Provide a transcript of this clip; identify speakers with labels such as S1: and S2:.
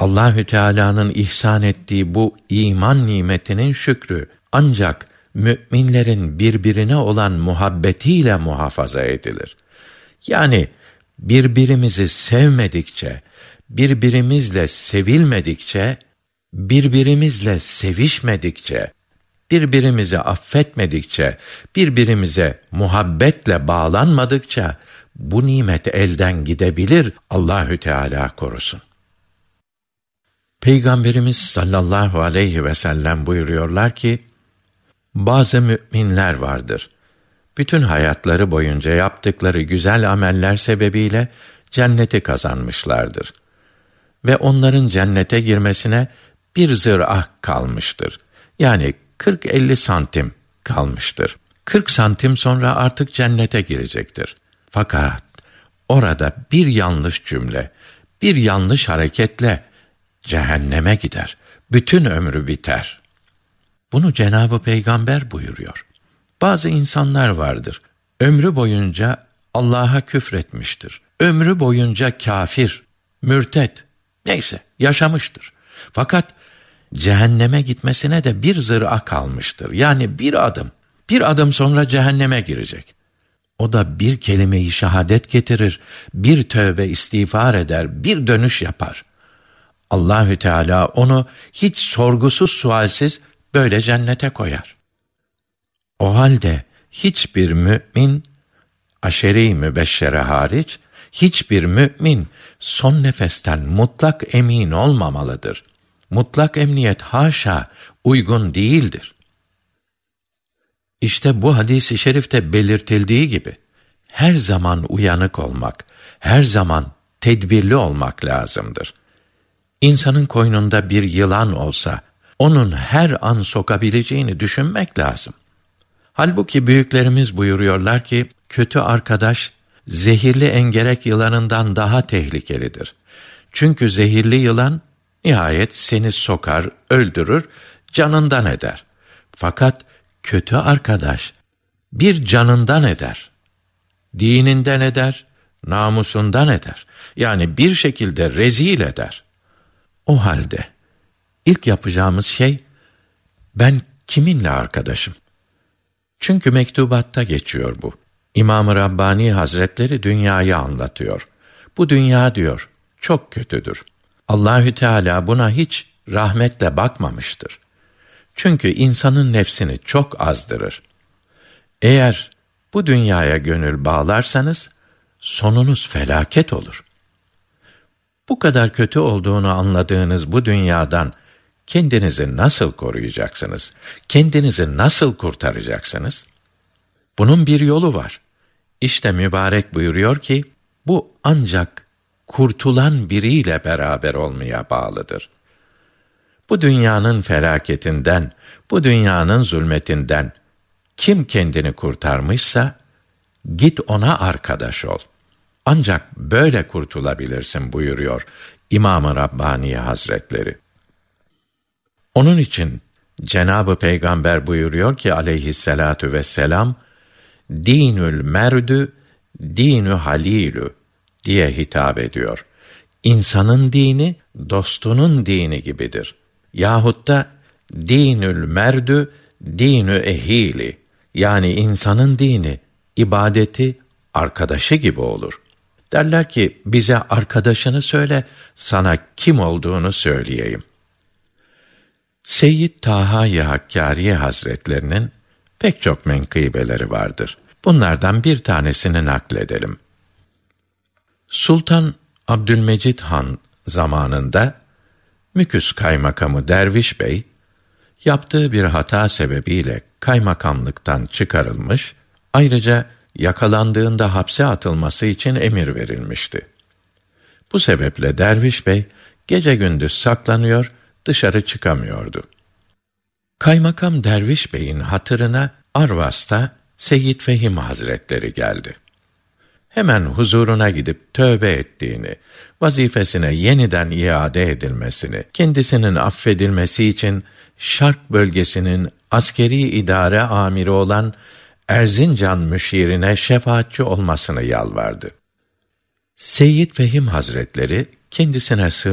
S1: Allahü Teala'nın ihsan ettiği bu iman nimetinin şükrü ancak müminlerin birbirine olan muhabbetiyle muhafaza edilir. Yani birbirimizi sevmedikçe, birbirimizle sevilmedikçe, birbirimizle sevişmedikçe, birbirimizi affetmedikçe, birbirimize muhabbetle bağlanmadıkça bu nimet elden gidebilir. Allahü Teala korusun. Peygamberimiz sallallahu aleyhi ve sellem buyuruyorlar ki, bazı müminler vardır. Bütün hayatları boyunca yaptıkları güzel ameller sebebiyle cenneti kazanmışlardır. Ve onların cennete girmesine bir zırah kalmıştır. Yani 40-50 santim kalmıştır. 40 santim sonra artık cennete girecektir. Fakat orada bir yanlış cümle, bir yanlış hareketle cehenneme gider. Bütün ömrü biter. Bunu Cenab-ı Peygamber buyuruyor. Bazı insanlar vardır. Ömrü boyunca Allah'a küfretmiştir. Ömrü boyunca kâfir, mürtet, neyse yaşamıştır. Fakat cehenneme gitmesine de bir zır'a kalmıştır. Yani bir adım sonra cehenneme girecek. O da bir kelime-i şehadet getirir, bir tövbe istiğfar eder, bir dönüş yapar. Allahü Teala onu hiç sorgusuz sualsiz böyle cennete koyar. O halde hiçbir mümin, aşere-i mübeşşere hariç, hiçbir mümin son nefesten mutlak emin olmamalıdır. Mutlak emniyet haşa uygun değildir. İşte bu hadis-i şerifte belirtildiği gibi her zaman uyanık olmak, her zaman tedbirli olmak lazımdır. İnsanın koynunda bir yılan olsa, onun her an sokabileceğini düşünmek lazım. Halbuki büyüklerimiz buyuruyorlar ki, kötü arkadaş, zehirli engerek yılanından daha tehlikelidir. Çünkü zehirli yılan, nihayet seni sokar, öldürür, canından eder. Fakat kötü arkadaş, bir canından eder, dininden eder, namusundan eder. Yani bir şekilde rezil eder. O halde ilk yapacağımız şey, ben kiminle arkadaşım? Çünkü mektubatta geçiyor bu. İmam-ı Rabbani Hazretleri dünyayı anlatıyor. Bu dünya diyor, çok kötüdür. Allahü Teala buna hiç rahmetle bakmamıştır. Çünkü insanın nefsini çok azdırır. Eğer bu dünyaya gönül bağlarsanız, sonunuz felaket olur. Bu kadar kötü olduğunu anladığınız bu dünyadan kendinizi nasıl koruyacaksınız? Kendinizi nasıl kurtaracaksınız? Bunun bir yolu var. İşte mübarek buyuruyor ki, bu ancak kurtulan biriyle beraber olmaya bağlıdır. Bu dünyanın felaketinden, bu dünyanın zulmetinden kim kendini kurtarmışsa, git ona arkadaş ol. Ancak böyle kurtulabilirsin buyuruyor İmam-ı Rabbani Hazretleri. Onun için Cenab-ı Peygamber buyuruyor ki aleyhissalatu vesselam, dinül merdü dinü halilü diye hitap ediyor. İnsanın dini dostunun dini gibidir. Yahut da dinül merdü dinü ehili, yani insanın dini, ibadeti arkadaşı gibi olur. Derler ki, bize arkadaşını söyle, sana kim olduğunu söyleyeyim. Seyyid Taha-i Hakkâri Hazretlerinin pek çok menkıbeleri vardır. Bunlardan bir tanesini nakledelim. Sultan Abdülmecid Han zamanında Müküs Kaymakamı Derviş Bey, yaptığı bir hata sebebiyle kaymakamlıktan çıkarılmış, ayrıca yakalandığında hapse atılması için emir verilmişti. Bu sebeple Derviş Bey gece gündüz saklanıyor, dışarı çıkamıyordu. Kaymakam Derviş Bey'in hatırına Arvas'ta Seyyid Fehim Hazretleri geldi. Hemen huzuruna gidip tövbe ettiğini, vazifesine yeniden iade edilmesini, kendisinin affedilmesi için Şark bölgesinin askeri idare amiri olan Erzincan müşirine şefaatçi olmasını yalvardı. Seyyid Fehim Hazretleri kendisine